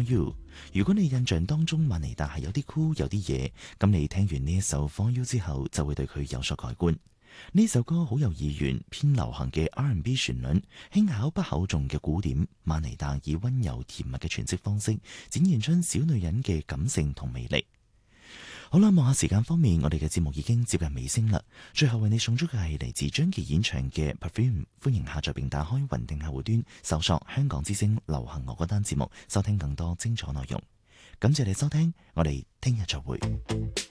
For You。如果你印象當中馬尼達係有啲酷有啲嘢，咁你聽完呢一首 For You 之後就會對佢有所改觀。呢首歌好有意願，偏流行嘅 R&B 旋律，輕巧不厚重嘅鼓點，馬尼達以溫柔甜蜜嘅詮釋方式，展現出小女人嘅感性同魅力。好啦，望下時間方面，我哋嘅節目已經接近尾聲啦。最後為你送出嘅係嚟自張傑演唱嘅 Perfume， 歡迎下載並打開雲聽客戶端，搜索香港之聲流行樂歌單節目，收聽更多精彩內容。感謝你收聽，我哋聽日再會。